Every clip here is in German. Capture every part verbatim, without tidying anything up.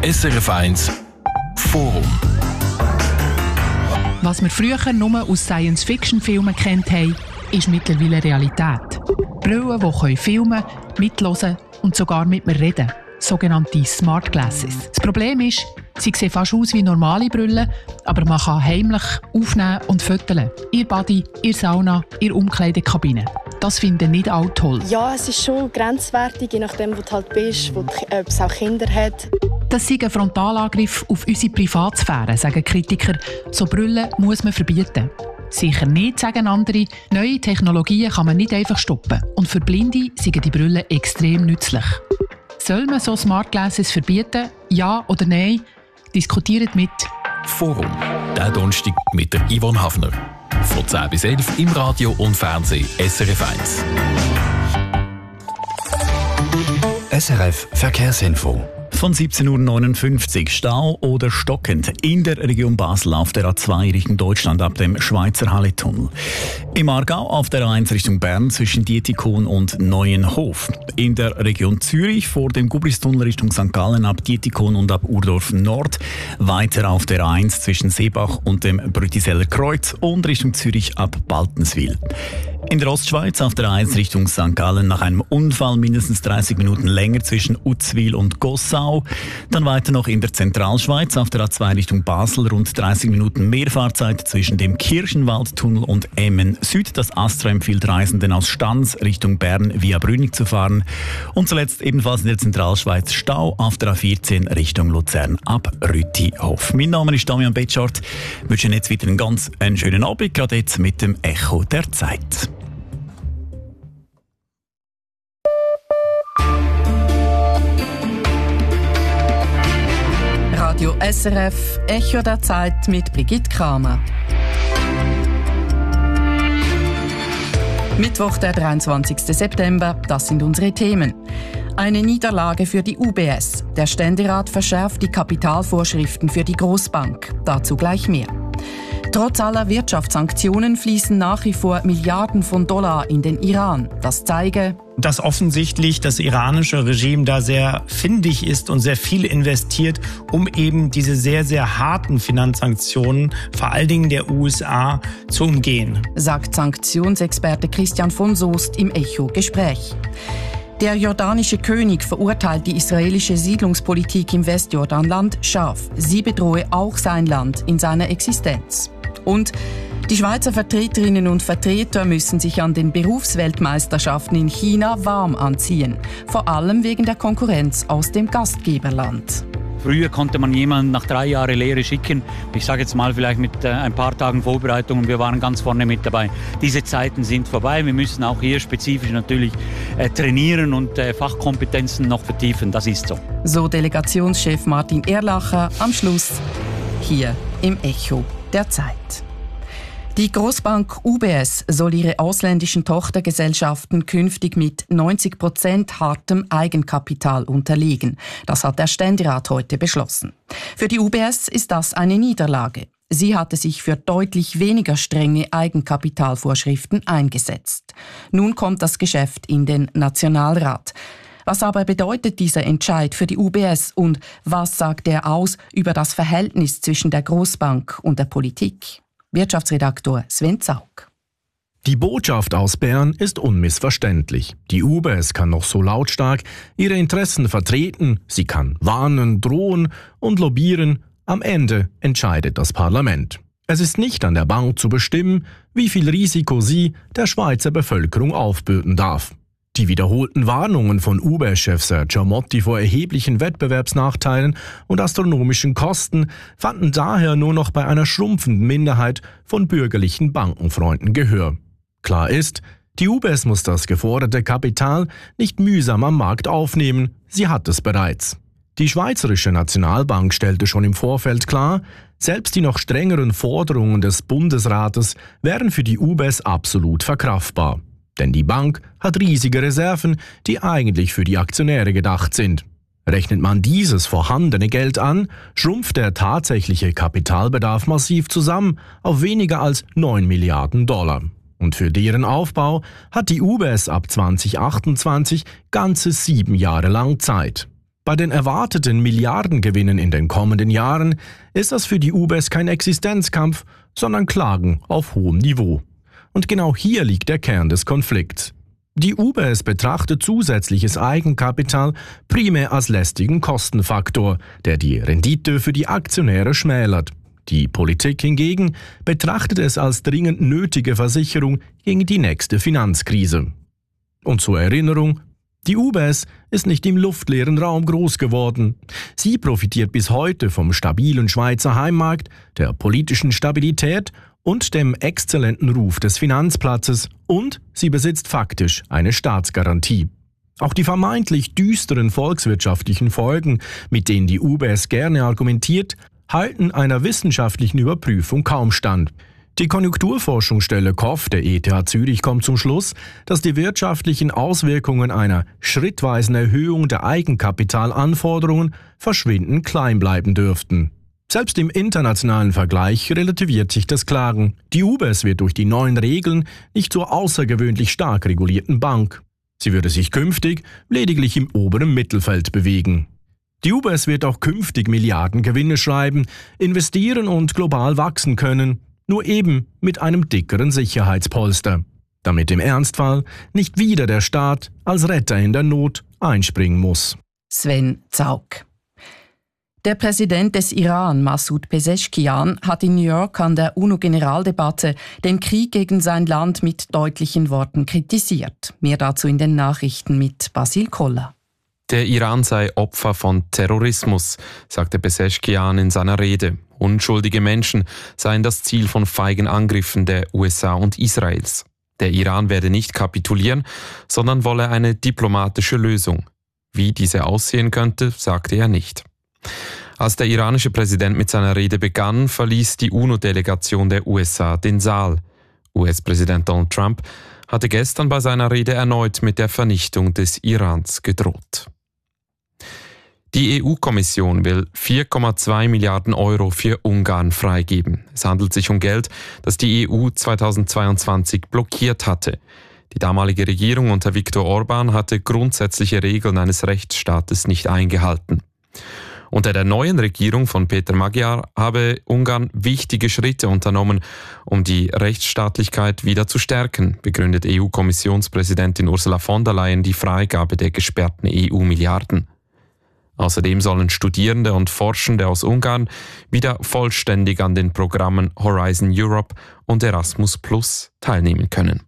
S R F eins Forum. Was wir früher nur aus Science-Fiction-Filmen kennt haben, ist mittlerweile Realität. Brillen, die filmen, mithören und sogar mit mir reden. Sogenannte Smart Glasses. Das Problem ist, sie sehen fast aus wie normale Brillen, aber man kann heimlich aufnehmen und fotografieren. Ihr Body, ihr Sauna, ihr Umkleidekabine. Das finden nicht alle toll. Ja, es ist schon grenzwertig, je nachdem, wo du halt bist, wo du, ob es auch Kinder hat. Das sei ein Frontalangriff auf unsere Privatsphäre, sagen Kritiker. So Brillen muss man verbieten. Sicher nicht, sagen andere. Neue Technologien kann man nicht einfach stoppen. Und für Blinde sind die Brillen extrem nützlich. Soll man so Smart Glasses verbieten? Ja oder nein? Diskutiert mit Forum. Der Donnerstag mit der Yvonne Hafner. Von zehn bis elf im Radio und Fernsehen S R F eins. S R F Verkehrsinfo. Von siebzehn Uhr neunundfünfzig Stau oder stockend in der Region Basel auf der A zwei Richtung Deutschland ab dem Schweizer Halletunnel. Im Aargau auf der A eins Richtung Bern zwischen Dietikon und Neuenhof. In der Region Zürich vor dem Gubristunnel Richtung Sankt Gallen ab Dietikon und ab Urdorf Nord. Weiter auf der A eins zwischen Seebach und dem Brütiseller Kreuz und Richtung Zürich ab Baltenswil. In der Ostschweiz auf der A eins Richtung Sankt Gallen nach einem Unfall mindestens dreißig Minuten länger zwischen Uzwil und Gossau. Dann weiter noch in der Zentralschweiz auf der A zwei Richtung Basel rund dreißig Minuten mehr Fahrzeit zwischen dem Kirchenwaldtunnel und Emmen Süd. Das Astra empfiehlt Reisenden aus Stans Richtung Bern via Brünig zu fahren. Und zuletzt ebenfalls in der Zentralschweiz Stau auf der A vierzehn Richtung Luzern ab Rütihof. Mein Name ist Damian Betschart. Ich wünsche Ihnen jetzt wieder einen ganz einen schönen Abend, gerade jetzt mit dem Echo der Zeit. Radio S R F, Echo der Zeit mit Brigitte Kramer. Mittwoch, der dreiundzwanzigsten September, das sind unsere Themen. Eine Niederlage für die U B S. Der Ständerat verschärft die Kapitalvorschriften für die Großbank. Dazu gleich mehr. Trotz aller Wirtschaftssanktionen fließen nach wie vor Milliarden von Dollar in den Iran. Das zeige, dass offensichtlich das iranische Regime da sehr findig ist und sehr viel investiert, um eben diese sehr, sehr harten Finanzsanktionen, vor allen Dingen der U S A, zu umgehen. Sagt Sanktionsexperte Christian von Soest im Echo-Gespräch. Der jordanische König verurteilt die israelische Siedlungspolitik im Westjordanland scharf. Sie bedrohe auch sein Land in seiner Existenz. Und die Schweizer Vertreterinnen und Vertreter müssen sich an den Berufsweltmeisterschaften in China warm anziehen. Vor allem wegen der Konkurrenz aus dem Gastgeberland. Früher konnte man jemanden nach drei Jahren Lehre schicken. Ich sage jetzt mal vielleicht mit äh, ein paar Tagen Vorbereitung und wir waren ganz vorne mit dabei. Diese Zeiten sind vorbei. Wir müssen auch hier spezifisch natürlich äh, trainieren und äh, Fachkompetenzen noch vertiefen. Das ist so. So Delegationschef Martin Erlacher am Schluss hier im Echo der Zeit. Die Großbank U B S soll ihre ausländischen Tochtergesellschaften künftig mit neunzig Prozent hartem Eigenkapital unterliegen. Das hat der Ständerat heute beschlossen. Für die U B S ist das eine Niederlage. Sie hatte sich für deutlich weniger strenge Eigenkapitalvorschriften eingesetzt. Nun kommt das Geschäft in den Nationalrat. Was aber bedeutet dieser Entscheid für die U B S und was sagt er aus über das Verhältnis zwischen der Großbank und der Politik? Wirtschaftsredaktor Sven Zaug. Die Botschaft aus Bern ist unmissverständlich. Die U B S kann noch so lautstark ihre Interessen vertreten, sie kann warnen, drohen und lobbyieren. Am Ende entscheidet das Parlament. Es ist nicht an der Bank zu bestimmen, wie viel Risiko sie der Schweizer Bevölkerung aufbürden darf. Die wiederholten Warnungen von U B S-Chef Sergio Motti vor erheblichen Wettbewerbsnachteilen und astronomischen Kosten fanden daher nur noch bei einer schrumpfenden Minderheit von bürgerlichen Bankenfreunden Gehör. Klar ist, die U B S muss das geforderte Kapital nicht mühsam am Markt aufnehmen, sie hat es bereits. Die Schweizerische Nationalbank stellte schon im Vorfeld klar, selbst die noch strengeren Forderungen des Bundesrates wären für die U B S absolut verkraftbar. Denn die Bank hat riesige Reserven, die eigentlich für die Aktionäre gedacht sind. Rechnet man dieses vorhandene Geld an, schrumpft der tatsächliche Kapitalbedarf massiv zusammen auf weniger als neun Milliarden Dollar. Und für deren Aufbau hat die U B S ab zwanzig achtundzwanzig ganze sieben Jahre lang Zeit. Bei den erwarteten Milliardengewinnen in den kommenden Jahren ist das für die U B S kein Existenzkampf, sondern Klagen auf hohem Niveau. Und genau hier liegt der Kern des Konflikts. Die U B S betrachtet zusätzliches Eigenkapital primär als lästigen Kostenfaktor, der die Rendite für die Aktionäre schmälert. Die Politik hingegen betrachtet es als dringend nötige Versicherung gegen die nächste Finanzkrise. Und zur Erinnerung, die U B S ist nicht im luftleeren Raum groß geworden. Sie profitiert bis heute vom stabilen Schweizer Heimmarkt, der politischen Stabilität und dem exzellenten Ruf des Finanzplatzes, und sie besitzt faktisch eine Staatsgarantie. Auch die vermeintlich düsteren volkswirtschaftlichen Folgen, mit denen die U B S gerne argumentiert, halten einer wissenschaftlichen Überprüfung kaum stand. Die Konjunkturforschungsstelle K O F der E T H Zürich kommt zum Schluss, dass die wirtschaftlichen Auswirkungen einer schrittweisen Erhöhung der Eigenkapitalanforderungen verschwindend klein bleiben dürften. Selbst im internationalen Vergleich relativiert sich das Klagen. Die U B S wird durch die neuen Regeln nicht zur außergewöhnlich stark regulierten Bank. Sie würde sich künftig lediglich im oberen Mittelfeld bewegen. Die U B S wird auch künftig Milliardengewinne schreiben, investieren und global wachsen können, nur eben mit einem dickeren Sicherheitspolster, damit im Ernstfall nicht wieder der Staat als Retter in der Not einspringen muss. Sven Zaug. Der Präsident des Iran, Massoud Pezeshkian, hat in New York an der UNO-Generaldebatte den Krieg gegen sein Land mit deutlichen Worten kritisiert. Mehr dazu in den Nachrichten mit Basil Koller. Der Iran sei Opfer von Terrorismus, sagte Pezeshkian in seiner Rede. Unschuldige Menschen seien das Ziel von feigen Angriffen der U S A und Israels. Der Iran werde nicht kapitulieren, sondern wolle eine diplomatische Lösung. Wie diese aussehen könnte, sagte er nicht. Als der iranische Präsident mit seiner Rede begann, verließ die UNO-Delegation der U S A den Saal. U S-Präsident Donald Trump hatte gestern bei seiner Rede erneut mit der Vernichtung des Irans gedroht. Die E U-Kommission will vier Komma zwei Milliarden Euro für Ungarn freigeben. Es handelt sich um Geld, das die E U zweitausendzweiundzwanzig blockiert hatte. Die damalige Regierung unter Viktor Orbán hatte grundsätzliche Regeln eines Rechtsstaates nicht eingehalten. Unter der neuen Regierung von Peter Magyar habe Ungarn wichtige Schritte unternommen, um die Rechtsstaatlichkeit wieder zu stärken, begründet E U-Kommissionspräsidentin Ursula von der Leyen die Freigabe der gesperrten E U-Milliarden. Außerdem sollen Studierende und Forschende aus Ungarn wieder vollständig an den Programmen Horizon Europe und Erasmus Plus teilnehmen können.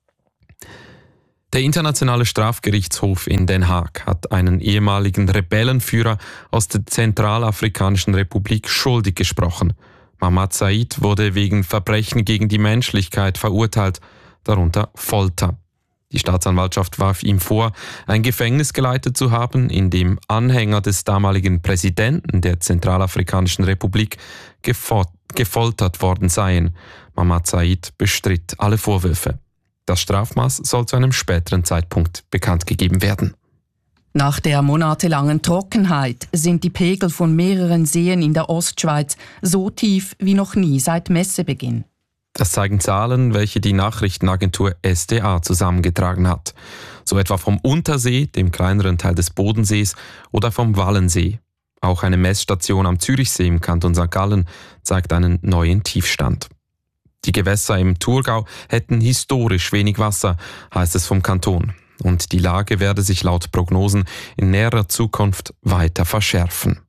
Der Internationale Strafgerichtshof in Den Haag hat einen ehemaligen Rebellenführer aus der Zentralafrikanischen Republik schuldig gesprochen. Mamad Said wurde wegen Verbrechen gegen die Menschlichkeit verurteilt, darunter Folter. Die Staatsanwaltschaft warf ihm vor, ein Gefängnis geleitet zu haben, in dem Anhänger des damaligen Präsidenten der Zentralafrikanischen Republik gefol- gefoltert worden seien. Mamad Said bestritt alle Vorwürfe. Das Strafmaß soll zu einem späteren Zeitpunkt bekannt gegeben werden. Nach der monatelangen Trockenheit sind die Pegel von mehreren Seen in der Ostschweiz so tief wie noch nie seit Messebeginn. Das zeigen Zahlen, welche die Nachrichtenagentur S D A zusammengetragen hat. So etwa vom Untersee, dem kleineren Teil des Bodensees, oder vom Wallensee. Auch eine Messstation am Zürichsee im Kanton Sankt Gallen zeigt einen neuen Tiefstand. Die Gewässer im Thurgau hätten historisch wenig Wasser, heißt es vom Kanton. Und die Lage werde sich laut Prognosen in näherer Zukunft weiter verschärfen.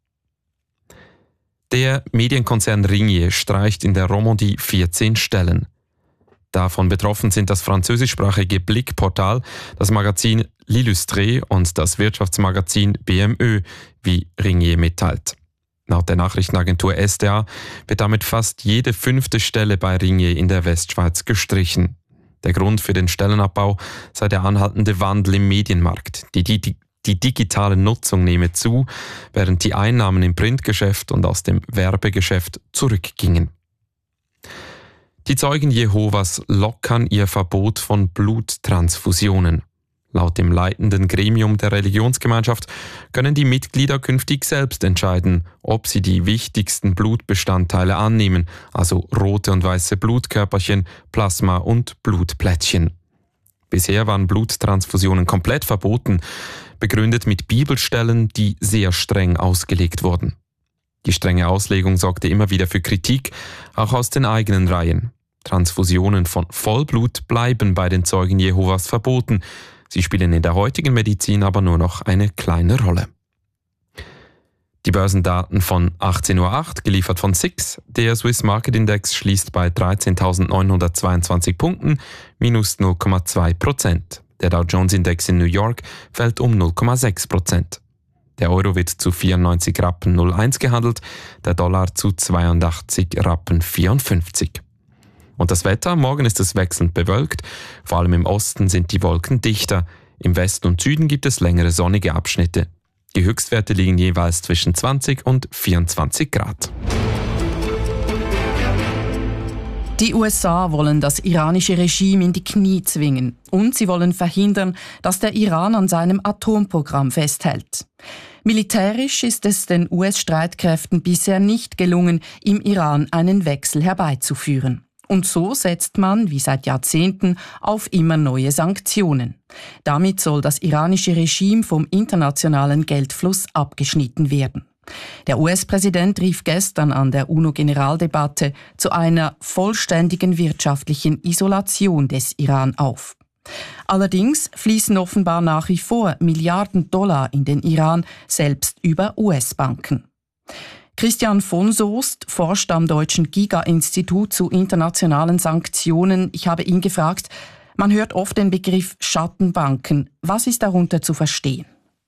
Der Medienkonzern Ringier streicht in der Romandie vierzehn Stellen. Davon betroffen sind das französischsprachige Blick-Portal, das Magazin L'Illustré und das Wirtschaftsmagazin B M Ö, wie Ringier mitteilt. Laut der Nachrichtenagentur S D A wird damit fast jede fünfte Stelle bei Ringier in der Westschweiz gestrichen. Der Grund für den Stellenabbau sei der anhaltende Wandel im Medienmarkt. Die, die, die digitale Nutzung nehme zu, während die Einnahmen im Printgeschäft und aus dem Werbegeschäft zurückgingen. Die Zeugen Jehovas lockern ihr Verbot von Bluttransfusionen. Laut dem leitenden Gremium der Religionsgemeinschaft können die Mitglieder künftig selbst entscheiden, ob sie die wichtigsten Blutbestandteile annehmen, also rote und weiße Blutkörperchen, Plasma und Blutplättchen. Bisher waren Bluttransfusionen komplett verboten. begründet mit Bibelstellen, die sehr streng ausgelegt wurden. Die strenge Auslegung sorgte immer wieder für Kritik, auch aus den eigenen Reihen. Transfusionen von Vollblut bleiben bei den Zeugen Jehovas verboten. Sie spielen in der heutigen Medizin aber nur noch eine kleine Rolle. Die Börsendaten von achtzehn Uhr acht, geliefert von S I X. Der Swiss Market Index schließt bei dreizehntausendneunhundertzweiundzwanzig Punkten, minus null Komma zwei Prozent. Der Dow Jones Index in New York fällt um null Komma sechs Prozent. Der Euro wird zu vierundneunzig Rappen null eins gehandelt, der Dollar zu zweiundachtzig Rappen vierundfünfzig. Und das Wetter? Morgen ist es wechselnd bewölkt. Vor allem im Osten sind die Wolken dichter. Im Westen und Süden gibt es längere sonnige Abschnitte. Die Höchstwerte liegen jeweils zwischen zwanzig und vierundzwanzig Grad. Die U S A wollen das iranische Regime in die Knie zwingen und sie wollen verhindern, dass der Iran an seinem Atomprogramm festhält. Militärisch ist es den U S-Streitkräften bisher nicht gelungen, im Iran einen Wechsel herbeizuführen. Und so setzt man, wie seit Jahrzehnten, auf immer neue Sanktionen. Damit soll das iranische Regime vom internationalen Geldfluss abgeschnitten werden. Der U S-Präsident rief gestern an der UNO-Generaldebatte zu einer vollständigen wirtschaftlichen Isolation des Iran auf. Allerdings fließen offenbar nach wie vor Milliarden Dollar in den Iran, selbst über U S-Banken. Christian von Soest forscht am Deutschen Giga-Institut zu internationalen Sanktionen. Ich habe ihn gefragt, man hört oft den Begriff Schattenbanken. Was ist darunter zu verstehen?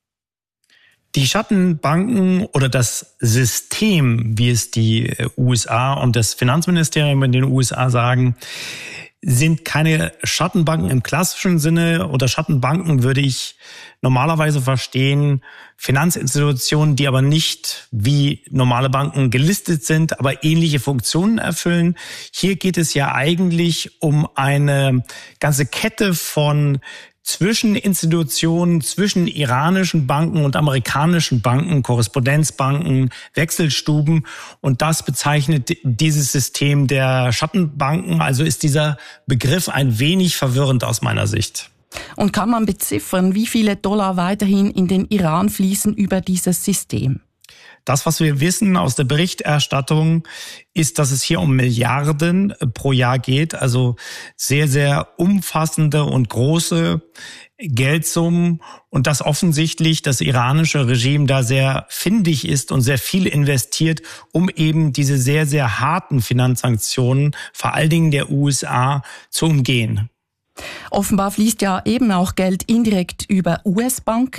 Die Schattenbanken oder das System, wie es die U S A und das Finanzministerium in den U S A sagen, sind keine Schattenbanken im klassischen Sinne. Unter Schattenbanken würde ich normalerweise verstehen Finanzinstitutionen, die aber nicht wie normale Banken gelistet sind, aber ähnliche Funktionen erfüllen. Hier geht es ja eigentlich um eine ganze Kette von Zwischeninstitutionen, zwischen iranischen Banken und amerikanischen Banken, Korrespondenzbanken, Wechselstuben. Und das bezeichnet dieses System der Schattenbanken. Also ist dieser Begriff ein wenig verwirrend aus meiner Sicht. Und kann man beziffern, wie viele Dollar weiterhin in den Iran fließen über dieses System? Das, was wir wissen aus der Berichterstattung, ist, dass es hier um Milliarden pro Jahr geht. Also sehr, sehr umfassende und große Geldsummen. Und dass offensichtlich das iranische Regime da sehr findig ist und sehr viel investiert, um eben diese sehr, sehr harten Finanzsanktionen, vor allen Dingen der U S A, zu umgehen. Offenbar fließt ja eben auch Geld indirekt über U S-Banken.